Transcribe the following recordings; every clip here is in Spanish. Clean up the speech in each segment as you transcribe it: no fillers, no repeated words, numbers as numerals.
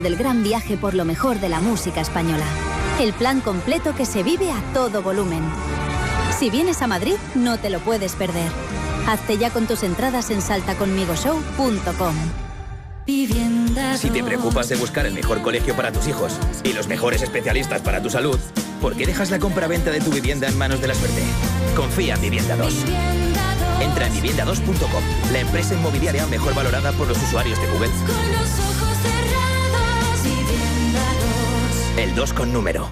del gran viaje por lo mejor de la música española. El plan completo que se vive a todo volumen. Si vienes a Madrid, no te lo puedes perder. Hazte ya con tus entradas en saltaconmigoshow.com. Si te preocupas de buscar el mejor colegio para tus hijos y los mejores especialistas para tu salud, ¿por qué dejas la compra-venta de tu vivienda en manos de la suerte? Confía en Vivienda 2. Entra en vivienda2.com, la empresa inmobiliaria mejor valorada por los usuarios de Google. Con los ojos cerrados, Vivienda 2. El 2 con número.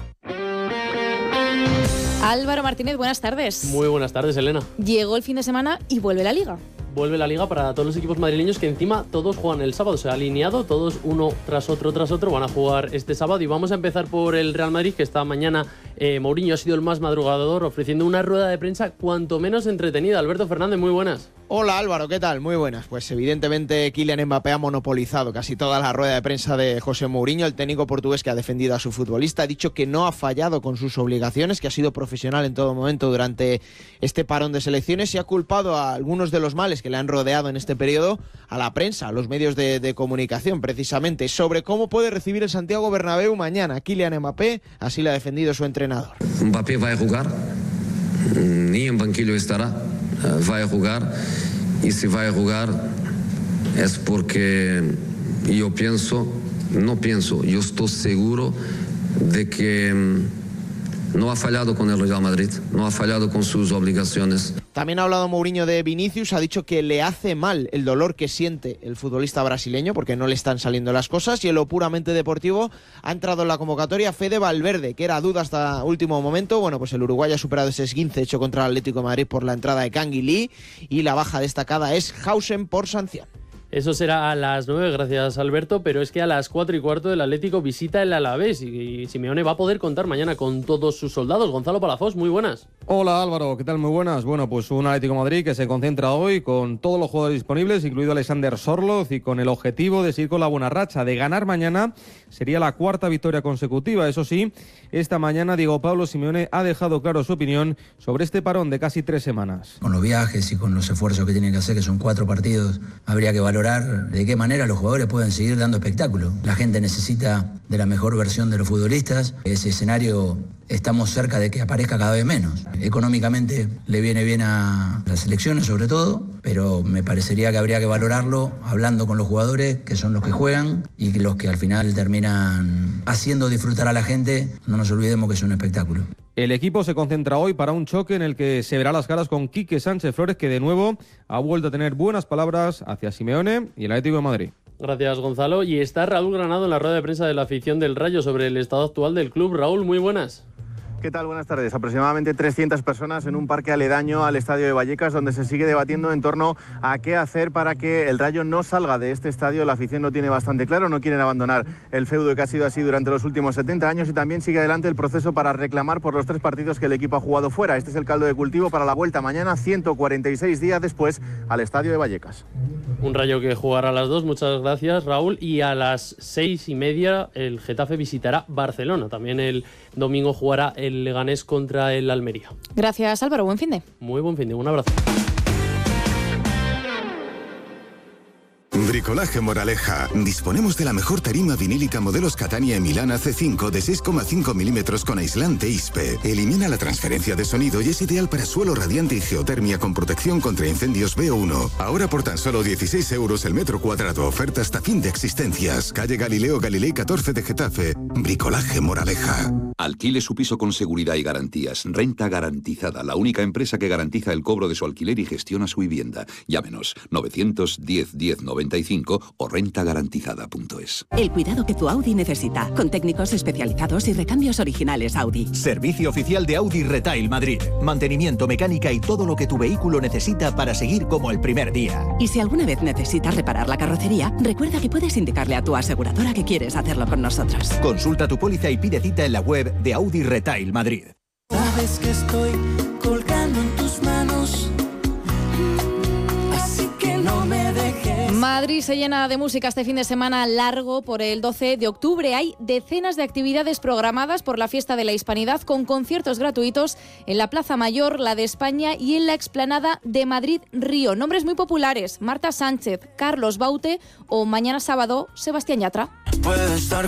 Álvaro Martínez, buenas tardes. Muy buenas tardes, Elena. Llegó el fin de semana y vuelve la Liga. Vuelve la Liga para todos los equipos madrileños, que encima todos juegan el sábado. Se ha alineado, todos uno tras otro van a jugar este sábado. Y vamos a empezar por el Real Madrid, que esta mañana Mourinho ha sido el más madrugador, ofreciendo una rueda de prensa cuanto menos entretenida. Alberto Fernández, muy buenas. Hola Álvaro, ¿qué tal? Muy buenas. Pues evidentemente Kylian Mbappé ha monopolizado casi toda la rueda de prensa de José Mourinho, el técnico portugués que ha defendido a su futbolista. Ha dicho que no ha fallado con sus obligaciones, que ha sido profesional en todo momento durante este parón de selecciones y ha culpado a algunos de los males que le han rodeado en este periodo a la prensa, a los medios de comunicación, precisamente, sobre cómo puede recibir el Santiago Bernabéu mañana. Kylian Mbappé, así le ha defendido su entrenador. Mbappé va a jugar, ni en banquillo estará, va a jugar, y si va a jugar es porque yo estoy seguro de que no ha fallado con el Real Madrid, no ha fallado con sus obligaciones. También ha hablado Mourinho de Vinicius, ha dicho que le hace mal el dolor que siente el futbolista brasileño porque no le están saliendo las cosas, y en lo puramente deportivo ha entrado en la convocatoria Fede Valverde, que era duda hasta último momento. Bueno, pues el uruguayo ha superado ese esguince hecho contra el Atlético de Madrid por la entrada de Canguilí, y la baja destacada es Hausen por sanción. Eso será a las 9, gracias Alberto, pero es que a las 4:15 el Atlético visita el Alavés y Simeone va a poder contar mañana con todos sus soldados. Gonzalo Palafox, muy buenas. Hola Álvaro, ¿qué tal? Muy buenas. Bueno, pues un Atlético de Madrid que se concentra hoy con todos los jugadores disponibles, incluido Alexander Sorloz, y con el objetivo de seguir con la buena racha, de ganar mañana. Sería la cuarta victoria consecutiva. Eso sí, esta mañana Diego Pablo Simeone ha dejado claro su opinión sobre este parón de casi 3 semanas. Con los viajes y con los esfuerzos que tienen que hacer, que son 4 partidos, habría que valorar de qué manera los jugadores pueden seguir dando espectáculo. La gente necesita de la mejor versión de los futbolistas. Ese escenario estamos cerca de que aparezca cada vez menos. Económicamente le viene bien a las selecciones sobre todo, pero me parecería que habría que valorarlo hablando con los jugadores, que son los que juegan y los que al final terminan haciendo disfrutar a la gente. No nos olvidemos que es un espectáculo. El equipo se concentra hoy para un choque en el que se verá las caras con Quique Sánchez Flores, que de nuevo ha vuelto a tener buenas palabras hacia Simeone y el Atlético de Madrid. Gracias, Gonzalo. Y está Raúl Granado en la rueda de prensa de la afición del Rayo sobre el estado actual del club. Raúl, muy buenas. ¿Qué tal? Buenas tardes. Aproximadamente 300 personas en un parque aledaño al estadio de Vallecas, donde se sigue debatiendo en torno a qué hacer para que el Rayo no salga de este estadio. La afición lo tiene bastante claro, no quieren abandonar el feudo que ha sido así durante los últimos 70 años, y también sigue adelante el proceso para reclamar por los 3 partidos que el equipo ha jugado fuera. Este es el caldo de cultivo para la vuelta mañana, 146 días después, al estadio de Vallecas. Un Rayo que jugará a las 2, muchas gracias, Raúl. Y a las 6:30 el Getafe visitará Barcelona. También el domingo jugará el Leganés contra el Almería. Gracias Álvaro, buen finde. Muy buen finde, un abrazo. Bricolaje Moraleja. Disponemos de la mejor tarima vinílica modelos Catania y Milana C5 de 6,5 milímetros con aislante ISPE. Elimina la transferencia de sonido y es ideal para suelo radiante y geotermia con protección contra incendios BO1. Ahora por tan solo 16 euros el metro cuadrado. Oferta hasta fin de existencias. Calle Galileo Galilei 14 de Getafe. Bricolaje Moraleja. Alquile su piso con seguridad y garantías. Renta Garantizada, la única empresa que garantiza el cobro de su alquiler y gestiona su vivienda. Llámenos 910 10 95 o rentagarantizada.es. El cuidado que tu Audi necesita, con técnicos especializados y recambios originales Audi. Servicio oficial de Audi Retail Madrid. Mantenimiento, mecánica y todo lo que tu vehículo necesita para seguir como el primer día. Y si alguna vez necesitas reparar la carrocería, recuerda que puedes indicarle a tu aseguradora que quieres hacerlo con nosotros. Consulta tu póliza y pide cita en la web de Audi Retail Madrid. Sabes que estoy colgando en tus manos, así que no me dejes. Madrid se llena de música este fin de semana largo por el 12 de octubre. Hay decenas de actividades programadas por la Fiesta de la Hispanidad, con conciertos gratuitos en la Plaza Mayor, la de España y en la explanada de Madrid Río. Nombres muy populares: Marta Sánchez, Carlos Baute o mañana sábado Sebastián Yatra. Puede estar